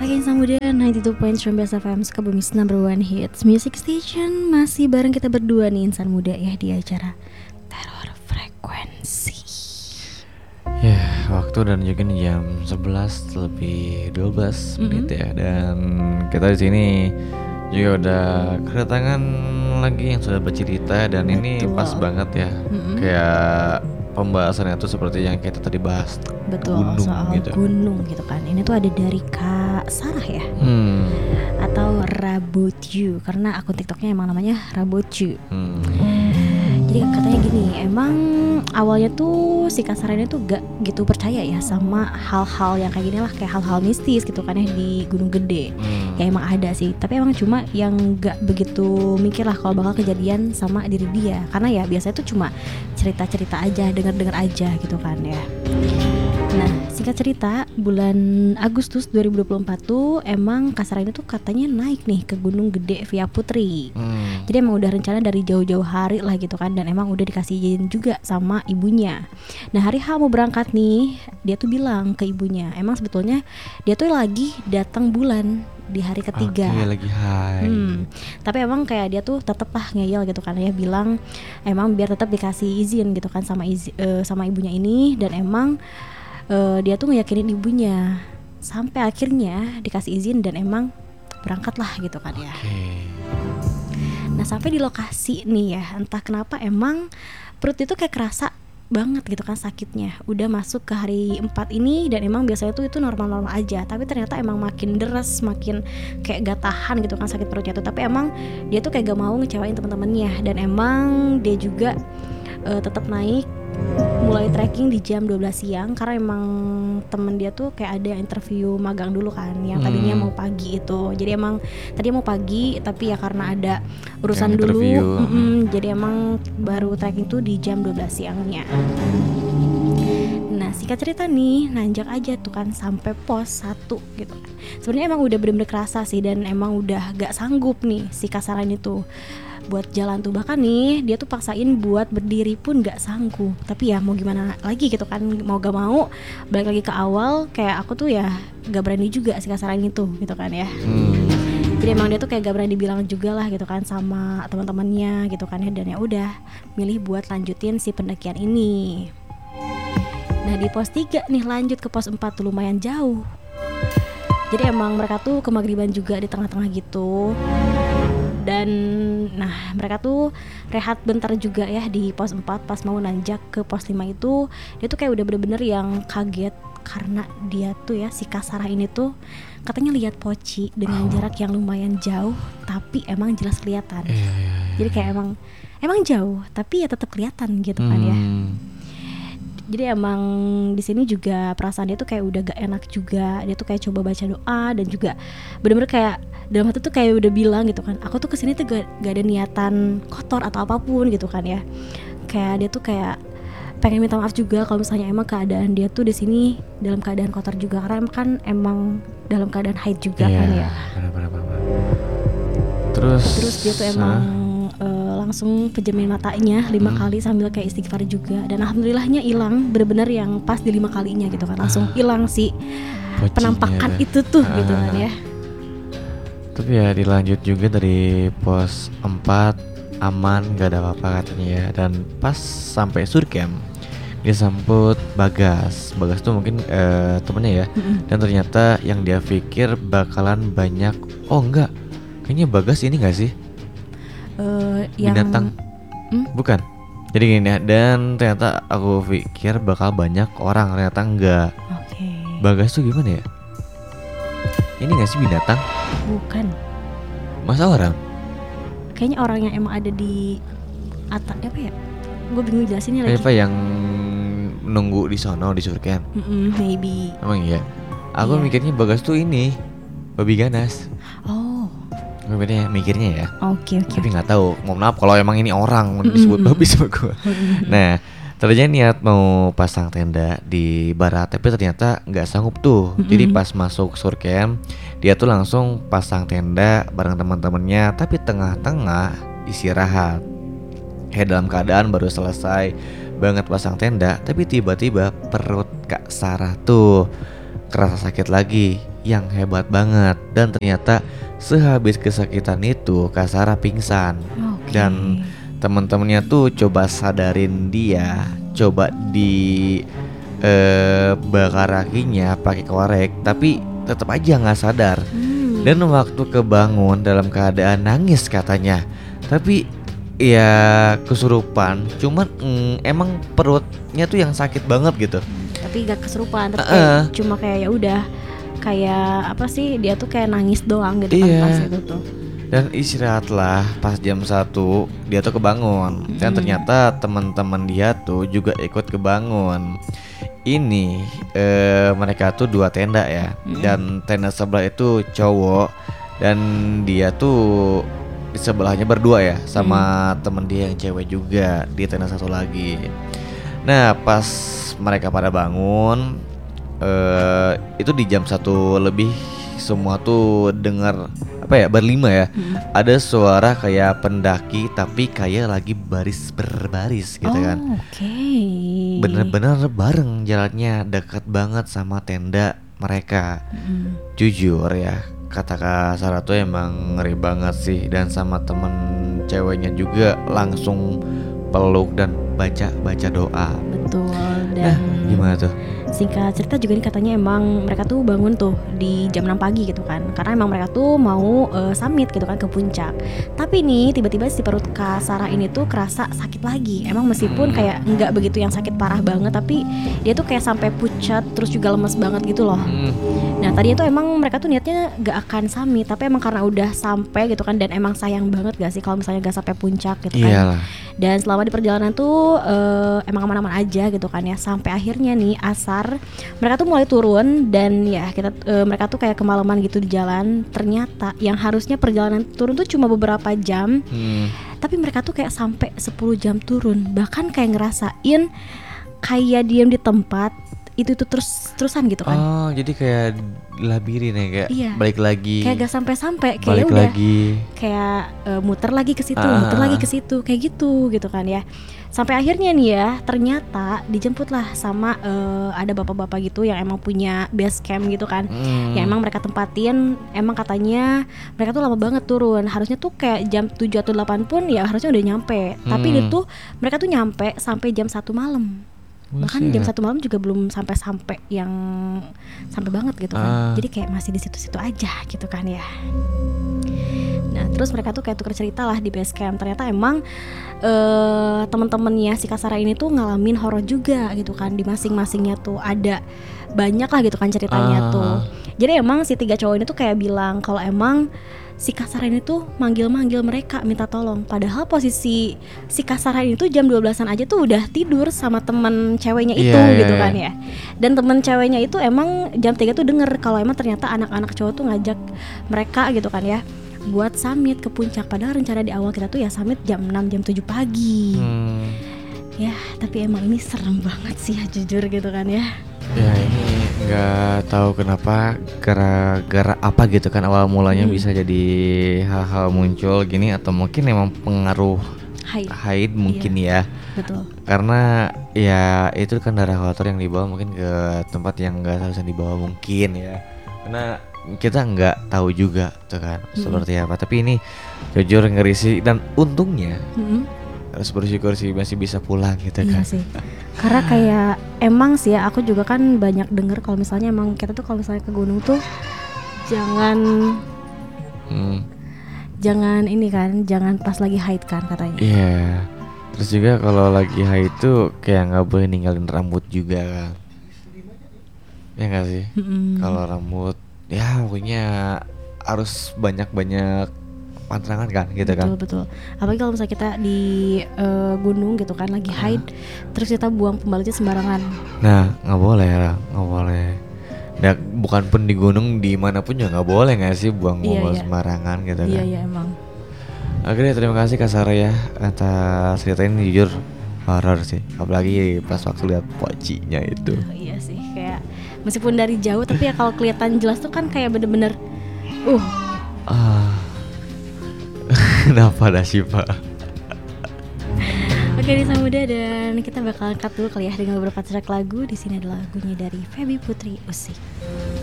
Lagi Insan Muda 92.9 FM Sukabumi's number one hits music station. Masih bareng kita berdua nih Insan Muda ya di acara Teror Frekuensi. Ya, waktu dan juga nih jam 11 lebih 12 menit ya. Dan kita di sini juga udah kedatangan lagi yang sudah bercerita. Dan Betul. ini pas banget ya. Kayak pembahasannya tuh seperti yang kita tadi bahas. Betul, gunung soal gitu. gunung gitu kan. Ini tuh ada dari Kak Sarah ya, atau Rabotju, karena akun TikToknya emang namanya Rabotju. Jadi katanya gini, emang awalnya tuh si Kak Sarah ini tuh gak gitu percaya ya sama hal-hal yang kayak gini lah, kayak hal-hal mistis gitu kan ya di Gunung Gede. Ya emang ada sih, tapi emang cuma yang gak begitu mikir lah kalau bakal kejadian sama diri dia. Karena ya biasanya tuh cuma cerita-cerita aja, denger-denger aja gitu kan ya. Nah, singkat cerita, bulan Agustus 2024 tuh emang Kak Sarah ini tuh katanya naik nih ke Gunung Gede via Putri. Jadi emang udah rencana dari jauh-jauh hari lah gitu kan. Dan emang udah dikasih izin juga sama ibunya. Nah, hari H mau berangkat nih, dia tuh bilang ke ibunya, emang sebetulnya dia tuh lagi datang bulan di hari ketiga. Oke, lagi high. Tapi emang kayak dia tuh tetep lah ngeyel gitu kan ya, bilang emang biar tetap dikasih izin gitu kan sama ibunya ini. Dan emang dia tuh ngeyakinin ibunya sampai akhirnya dikasih izin dan emang berangkat lah gitu kan ya. Nah, sampai di lokasi nih ya, entah kenapa emang perut itu kayak kerasa banget gitu kan sakitnya. Udah masuk ke hari 4 ini dan emang biasanya tuh itu normal-normal aja, tapi ternyata emang makin deres, makin kayak gak tahan gitu kan sakit perutnya tuh. Tapi emang dia tuh kayak gak mau ngecewain teman-temannya. Dan emang dia juga tetap naik, mulai trekking di jam 12 siang karena emang temen dia tuh kayak ada interview magang dulu kan, yang tadinya mau pagi itu. Jadi emang tadinya mau pagi tapi ya karena ada urusan Yang dulu, interview. jadi emang baru trekking tuh di jam 12 siangnya. Nah, singkat cerita nih, nanjak aja tuh kan sampai pos 1 gitu kan. Sebenarnya emang udah bener-bener kerasa sih, dan emang udah gak sanggup nih si Kak Sarah ini tuh buat jalan tuh. Bahkan nih dia tuh paksain buat berdiri pun gak sanggup. Tapi ya mau gimana lagi gitu kan, mau gak mau balik lagi ke awal, kayak aku tuh ya gak berani juga si Kak Sarah ini tuh gitu kan ya. Jadi emang dia tuh kayak gak berani bilang juga lah gitu kan sama teman-temannya gitu kan ya. Dan ya udah milih buat lanjutin si pendakian ini. Nah, di pos 3 nih lanjut ke pos 4 tuh lumayan jauh. Jadi emang mereka tuh kemaghriban juga di tengah-tengah gitu. Dan nah, mereka tuh rehat bentar juga ya di pos 4. Pas mau nanjak ke pos 5 itu, dia tuh kayak udah bener-bener yang kaget. Karena dia tuh ya, si Kak Sarah ini tuh katanya lihat Poci dengan jarak yang lumayan jauh, tapi emang jelas kelihatan. Jadi kayak emang jauh, tapi ya tetap kelihatan gitu kan ya. Jadi emang di sini juga perasaan dia tuh kayak udah gak enak juga. Dia tuh kayak coba baca doa dan juga bener-bener kayak dalam hati tuh kayak udah bilang gitu kan, aku tuh kesini tuh gak ada niatan kotor atau apapun gitu kan ya. Kayak dia tuh kayak pengen minta maaf juga kalau misalnya emang keadaan dia tuh di sini dalam keadaan kotor juga, karena kan emang dalam keadaan haid juga kan ya. Benar. Terus dia tuh emang langsung pejamin matanya 5 kali sambil kayak istighfar juga. Dan alhamdulillahnya hilang, bener-bener yang pas di 5 kalinya gitu kan, langsung hilang si Pocinya penampakan kan. itu tuh gitu kan ya. Tapi ya dilanjut juga dari pos 4 aman, gak ada apa-apa katanya ya. Dan pas sampai surcamp disambut Bagas tuh mungkin temennya ya. Dan ternyata yang dia pikir bakalan banyak, oh enggak, kayaknya Bagas ini gak sih binatang? Bukan. Jadi gini ya, dan ternyata aku pikir bakal banyak orang, ternyata enggak. Bagas tuh gimana ya? Ini gak sih binatang? Bukan. Masa orang? Kayaknya orang yang emang ada di atas apa ya? Gue bingung jelasinnya lagi. Apa yang nunggu di sono di surken? Maybe. Emang iya? Aku mikirnya Bagas tuh ini babi ganas. Oh. Mikirnya ya. Oke. Tapi nggak tahu. Mohon maaf kalau emang ini orang disebut babi sama gue. Nah, tadinya niat mau pasang tenda di barat, tapi ternyata nggak sanggup tuh. Jadi pas masuk surcamp, dia tuh langsung pasang tenda bareng teman-temannya. Tapi tengah-tengah istirahat. Dalam keadaan baru selesai banget pasang tenda, tapi tiba-tiba perut Kak Sarah tuh kerasa sakit lagi. yang hebat banget. Dan ternyata sehabis kesakitan itu Kak Sarah pingsan. Oke. Dan teman-temannya tuh coba sadarin dia, coba di bakar kakinya pakai korek, tapi tetap aja nggak sadar. Dan waktu kebangun dalam keadaan nangis katanya, tapi ya kesurupan. Cuman emang perutnya tuh yang sakit banget gitu. Tapi gak kesurupan, tapi kayak cuma kayak ya udah kayak apa sih, dia tuh kayak nangis doang gitu kan pas itu tuh. Dan istirahatlah pas jam 1 dia tuh kebangun. Dan ternyata teman-teman dia tuh juga ikut kebangun. Ini mereka tuh 2 tenda ya. Dan tenda sebelah itu cowok, dan dia tuh di sebelahnya berdua ya sama temen dia yang cewek juga di tenda satu lagi. Nah pas mereka pada bangun, itu di jam 1 lebih, semua tuh dengar apa ya, berlima ya, ada suara kayak pendaki tapi kayak lagi baris berbaris gitu kan. Oke. Bener-bener bareng jalannya, dekat banget sama tenda mereka. Jujur ya, kata Kak Sarah tuh emang ngeri banget sih. Dan sama temen ceweknya juga langsung peluk dan baca doa. Betul. Dan gimana tuh? singkat cerita juga nih katanya emang mereka tuh bangun tuh di jam 6 pagi gitu kan, karena emang mereka tuh mau summit gitu kan ke puncak. Tapi nih tiba-tiba si perut Kak Sarah ini tuh kerasa sakit lagi. Emang meskipun kayak nggak begitu yang sakit parah banget, tapi dia tuh kayak sampai pucat terus juga lemes banget gitu loh. Nah tadinya tuh emang mereka tuh niatnya gak akan summit, tapi emang karena udah sampai gitu kan, dan emang sayang banget gak sih kalau misalnya gak sampai puncak gitu kan. Iyalah. Dan selama di perjalanan tuh emang aman-aman aja gitu kan ya. Sampai akhirnya nih asar mereka tuh mulai turun, dan ya mereka tuh kayak kemalaman gitu di jalan. Ternyata yang harusnya perjalanan turun tuh cuma beberapa jam, tapi mereka tuh kayak sampai 10 jam turun. Bahkan kayak ngerasain kayak diam di tempat itu tuh terusan gitu kan. Oh jadi kayak labirin ya, kayak balik lagi, kayak gak sampai-sampai, kayak balik udah lagi, kayak muter lagi ke situ, muter lagi ke situ, kayak gitu kan ya. Sampai akhirnya nih ya, ternyata dijemputlah sama ada bapak-bapak gitu yang emang punya base camp gitu kan. Yang emang mereka tempatin, emang katanya mereka tuh lama banget turun. Harusnya tuh kayak jam 7 atau 8 pun ya harusnya udah nyampe. Tapi itu mereka tuh nyampe sampai jam 1 malam. Bahkan jam 1 malam juga belum sampai yang sampai banget gitu kan. Jadi kayak masih di situ-situ aja gitu kan ya. Nah terus mereka tuh kayak tukar cerita lah di base camp. Ternyata emang teman-temannya si Kak Sarah ini tuh ngalamin horor juga gitu kan. Di masing-masingnya tuh ada banyak lah gitu kan ceritanya tuh. Jadi emang si 3 cowok ini tuh kayak bilang kalau emang si Kak Sarah ini tuh manggil-manggil mereka minta tolong. Padahal posisi si Kak Sarah ini tuh jam 12-an aja tuh udah tidur sama temen ceweknya itu gitu kan ya. Dan temen ceweknya itu emang jam 3 tuh denger kalau emang ternyata anak-anak cowok tuh ngajak mereka gitu kan ya buat summit ke puncak. Padahal rencana di awal kita tuh ya summit jam 6, jam 7 pagi. Ya tapi emang ini serem banget sih ya, jujur gitu kan ya. Ya ini nggak tahu kenapa, gara-gara apa gitu kan awal mulanya bisa jadi hal-hal muncul gini, atau mungkin emang pengaruh haid mungkin ya. Betul. Karena ya itu kan darah kotor yang dibawa mungkin ke tempat yang nggak seharusnya dibawa mungkin ya. Karena kita nggak tahu juga tuh kan seperti apa. Tapi ini jujur ngeri sih, dan untungnya harus bersyukur sih masih bisa pulang gitu kan. Iya sih. Karena kayak emang sih ya, aku juga kan banyak denger kalau misalnya emang kita tuh kalau misalnya ke gunung tuh jangan ini kan, jangan pas lagi haid kan katanya. Iya. Terus juga kalau lagi haid tuh kayak nggak boleh ninggalin rambut juga kan. Ya nggak sih? Kalau rambut ya pokoknya harus banyak-banyak pantangan kan gitu kan. Betul. Apalagi kalau misalnya kita di gunung gitu kan lagi haid, terus kita buang pembalutnya sembarangan. Nah nggak boleh lah, nggak boleh. Nah bukan pun di gunung, dimanapun juga nggak boleh nggak sih buang sembarangan gitu kan. Iya emang. Oke deh, terima kasih Kak Sarah ya atas cerita ini, jujur horor sih. Apalagi pas waktu lihat pocinya itu. Iya sih, kayak meskipun dari jauh tapi ya kalau kelihatan jelas tuh kan kayak bener-bener Kenapa dah sih Pak? Oke Nisa Muda, dan kita bakal cut dulu kali ya dengan beberapa track lagu. Di sini adalah lagunya dari Feby Putri Usik.